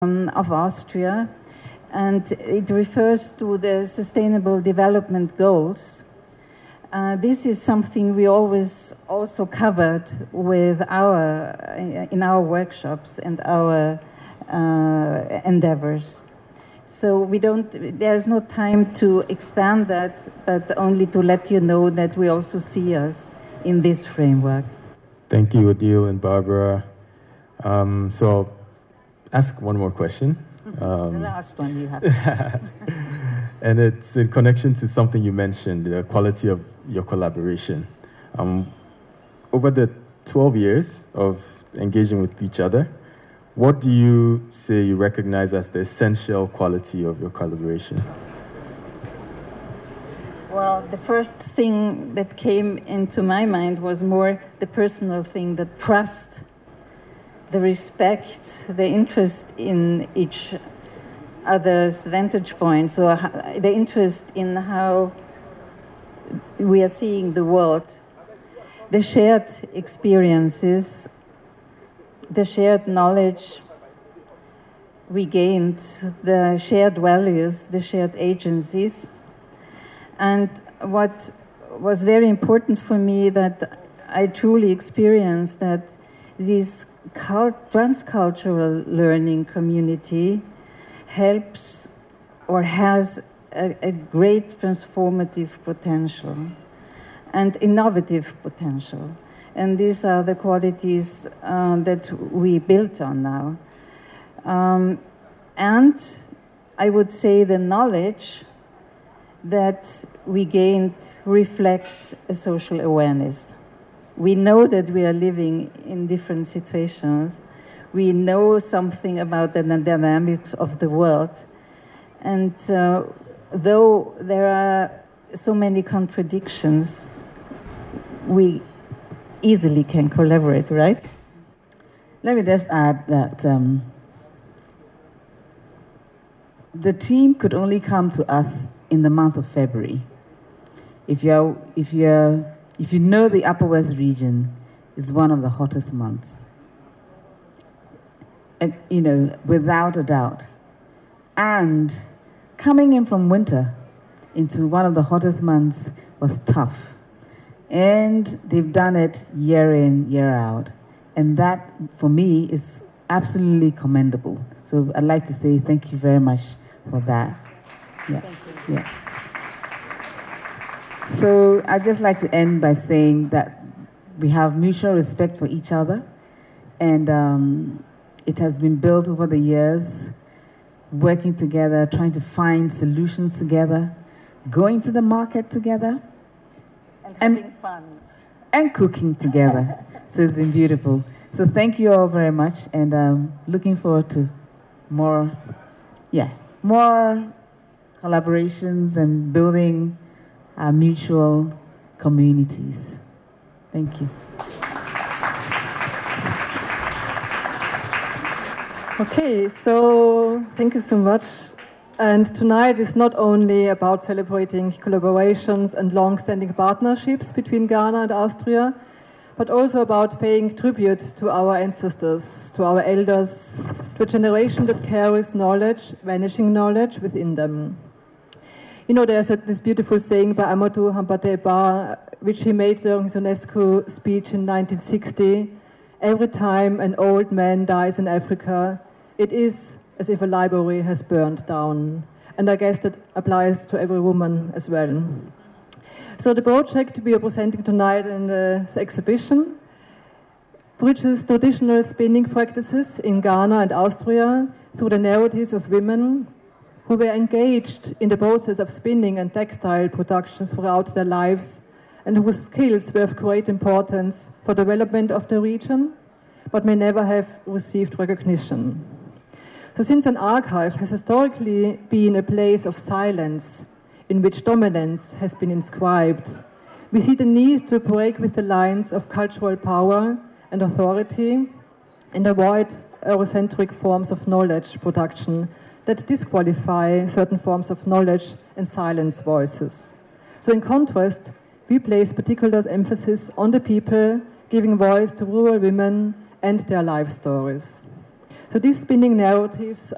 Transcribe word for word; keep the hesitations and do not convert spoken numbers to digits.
um, of Austria, and it refers to the Sustainable Development Goals. Uh, this is something we always also covered with our in our workshops and our uh, endeavors. So we don't. There's no time to expand that, but only to let you know that we also see us in this framework. Thank you, Odile and Barbara. Um, so I'll ask one more question. Um, the last one you have. And it's in connection to something you mentioned, the quality of your collaboration. Um, over the twelve years of engaging with each other, what do you say you recognize as the essential quality of your collaboration? Well, the first thing that came into my mind was more the personal thing, the trust, the respect, the interest in each other's vantage points, or the interest in how we are seeing the world, the shared experiences, the shared knowledge we gained, the shared values, the shared agencies. And what was very important for me that I truly experienced that this cult- transcultural learning community helps or has a, a great transformative potential and innovative potential. And these are the qualities uh, that we built on now. Um, and I would say the knowledge that we gained reflects a social awareness. We know that we are living in different situations. We know something about the dynamics of the world. And uh, though there are so many contradictions, we easily can collaborate, right? Let me just add that um, the team could only come to us in the month of February. If you're, if you're, if you know the Upper West region is one of the hottest months, and, you know, without a doubt. And coming in from winter into one of the hottest months was tough. And they've done it year in, year out. And that, for me, is absolutely commendable. So I'd like to say thank you very much for that. Yeah. Thank you. Yeah. So I'd just like to end by saying that we have mutual respect for each other, and um, it has been built over the years, working together, trying to find solutions together, going to the market together, and having and, fun. And cooking together. So it's been beautiful. So thank you all very much, and um, looking forward to more, yeah, more collaborations and building our mutual communities. Thank you. Okay, so thank you so much. And tonight is not only about celebrating collaborations and long-standing partnerships between Ghana and Austria, but also about paying tribute to our ancestors, to our elders, to a generation that carries knowledge, vanishing knowledge within them. You know, there's a, this beautiful saying by Amadou Hampâté Bâ, which he made during his UNESCO speech in nineteen sixty. Every time an old man dies in Africa, it is as if a library has burned down. And I guess that applies to every woman as well. So the project we are presenting tonight in this exhibition bridges traditional spinning practices in Ghana and Austria through the narratives of women who were engaged in the process of spinning and textile production throughout their lives, and whose skills were of great importance for the development of the region, but may never have received recognition. So since an archive has historically been a place of silence in which dominance has been inscribed, we see the need to break with the lines of cultural power and authority and avoid Eurocentric forms of knowledge production that disqualify certain forms of knowledge and silence voices. So in contrast, we place particular emphasis on the people, giving voice to rural women and their life stories. So these spinning narratives